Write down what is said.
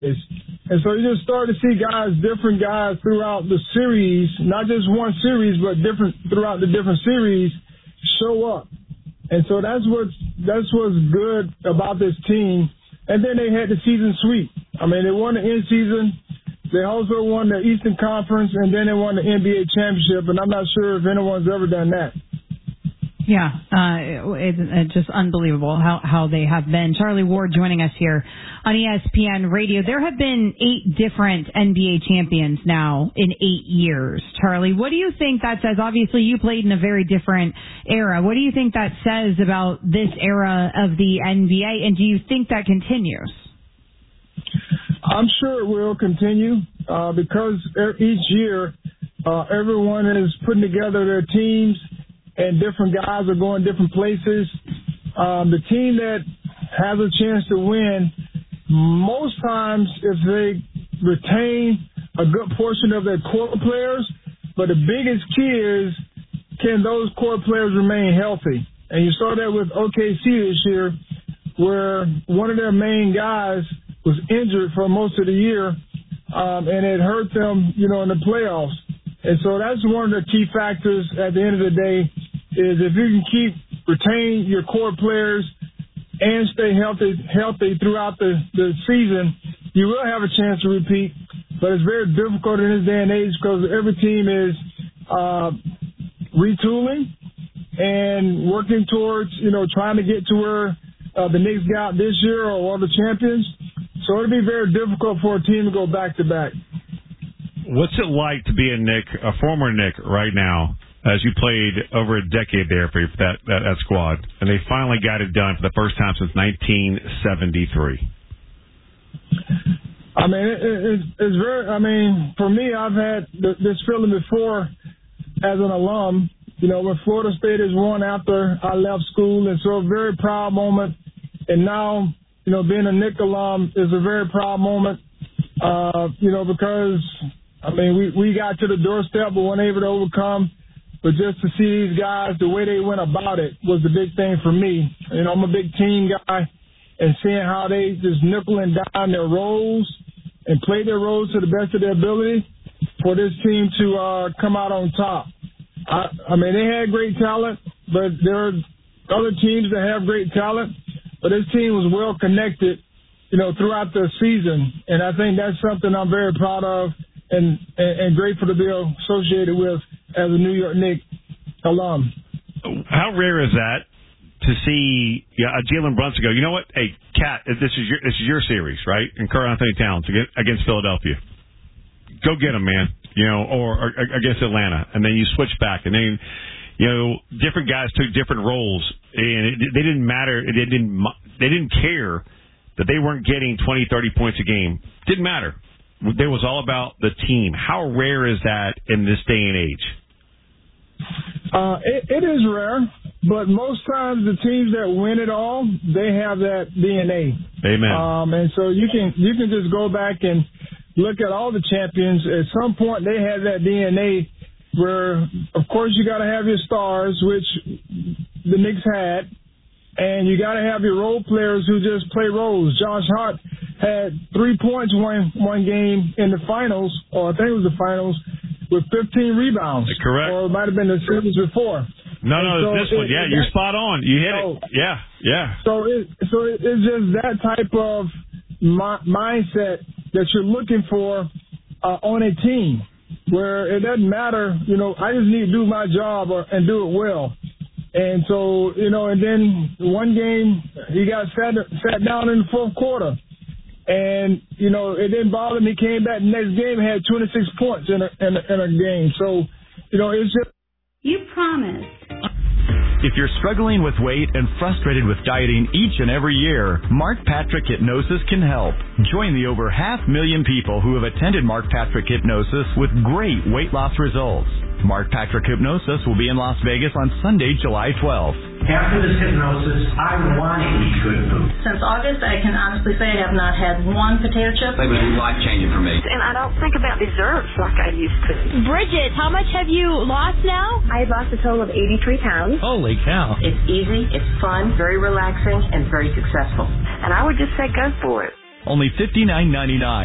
And so you just start to see different guys throughout the series, not just one series, but different throughout the different series show up. And so that's what's good about this team. And then they had the season sweep. I mean, they won the in-season. They also won the Eastern Conference, and then they won the NBA championship. And I'm not sure if anyone's ever done that. Yeah, it's just unbelievable how they have been. Charlie Ward joining us here on ESPN Radio. There have been 8 different NBA champions now in 8 years. Charlie, what do you think that says? Obviously, you played in a very different era. What do you think that says about this era of the NBA, and do you think that continues? I'm sure it will continue because each year everyone is putting together their teams, and different guys are going different places. The team that has a chance to win, most times if they retain a good portion of their core players, but the biggest key is, can those core players remain healthy? And you saw that with OKC this year, where one of their main guys was injured for most of the year, and it hurt them, in the playoffs. And so that's one of the key factors at the end of the day, is if you can retain your core players and stay healthy throughout the season, you will have a chance to repeat. But it's very difficult in this day and age because every team is retooling and working towards, trying to get to where the Knicks got this year or the champions. So it'll be very difficult for a team to go back-to-back. What's it like to be a former Knick right now, as you played over a decade there for that squad, and they finally got it done for the first time since 1973? I mean, it's very. For me, I've had this feeling before as an alum. When Florida State has won after I left school, and so a very proud moment. And now, being a Knick alum is a very proud moment. Because we got to the doorstep, but weren't able to overcome. But just to see these guys, the way they went about it was the big thing for me. I'm a big team guy, and seeing how they just nickel and dime their roles and play their roles to the best of their ability for this team to come out on top. They had great talent, but there are other teams that have great talent. But this team was well connected, throughout the season, and I think that's something I'm very proud of and grateful to be associated with as a New York Knicks alum. How rare is that to see Jalen Brunson go, you know what? Hey, Cat, this is your series, right? And Karl-Anthony Towns against Philadelphia. Go get him, man. Or against Atlanta, and then you switch back, and then different guys took different roles, and they didn't matter. They didn't care that they weren't getting 20, 30 points a game. Didn't matter. It was all about the team. How rare is that in this day and age? It is rare, but most times the teams that win it all, they have that DNA. Amen. And so you can just go back and look at all the champions. At some point, they had that DNA where, of course, you got to have your stars, which the Knicks had, and you got to have your role players who just play roles. Josh Hart had 3 points one game in the finals, or I think it was the finals, with 15 rebounds. Correct. Or it might have been the series before. No, this one. Yeah, you're spot on. You hit it. Yeah. So it's just that type of mindset that you're looking for on a team, where it doesn't matter, I just need to do my job and do it well. And so, and then one game he got sat down in the fourth quarter. And, it didn't bother him. He came back the next game and had 26 points in a game. So, it's just... You promised. If you're struggling with weight and frustrated with dieting each and every year, Mark Patrick Hypnosis can help. Join the over 500,000 people who have attended Mark Patrick Hypnosis with great weight loss results. Mark Patrick Hypnosis will be in Las Vegas on Sunday, July 12th. After this hypnosis, I want to eat good food. Since August, I can honestly say I have not had one potato chip. It was life-changing for me. And I don't think about desserts like I used to. Bridget, how much have you lost now? I lost a total of 83 pounds. Holy cow. It's easy, it's fun, very relaxing, and very successful. And I would just say go for it. Only $59.99.